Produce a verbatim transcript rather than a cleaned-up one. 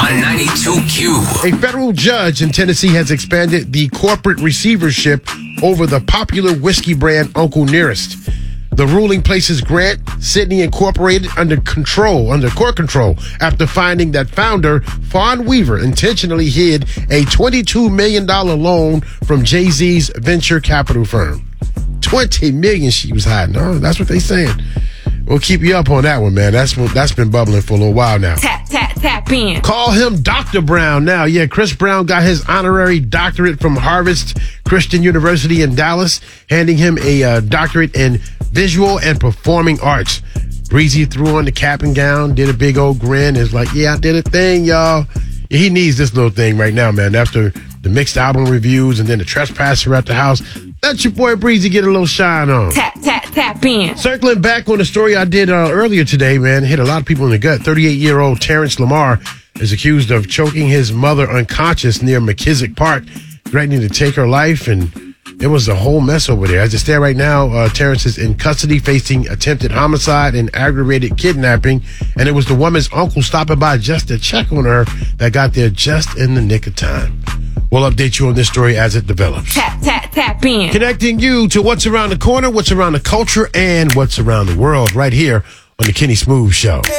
on ninety-two Q. A federal judge in Tennessee has expanded the corporate receivership over the popular whiskey brand Uncle Nearest. The ruling places Grant Sydney Incorporated under control, under court control, after finding that founder Fawn Weaver intentionally hid a twenty-two million dollars loan from Jay-Z's venture capital firm. twenty million dollars she was hiding. Oh, that's what they saying. We'll keep you up on that one, man. That's what, that's been bubbling for a little while now. Tap, tap, tap in. Call him Doctor Brown now. Yeah, Chris Brown got his honorary doctorate from Harvest Christian University in Dallas, handing him a uh, doctorate in visual and performing arts. Breezy threw on the cap and gown, did a big old grin. Is like, yeah, I did a thing, y'all. Yeah, he needs this little thing right now, man. After the mixed album reviews and then the trespasser at the house, let your boy Breezy get a little shine on. Tap, tap, tap in. Circling back on the story I did uh, earlier today, man, hit a lot of people in the gut. thirty-eight-year-old Terrence Lamar is accused of choking his mother unconscious near McKissick Park, threatening to take her life, and it was a whole mess over there. As it stands right now, uh, Terrence is in custody facing attempted homicide and aggravated kidnapping, and it was the woman's uncle stopping by just to check on her that got there just in the nick of time. We'll update you on this story as it develops. Tap, tap, tap in. Connecting you to what's around the corner, what's around the culture, and what's around the world right here on the Kenny Smooth Show.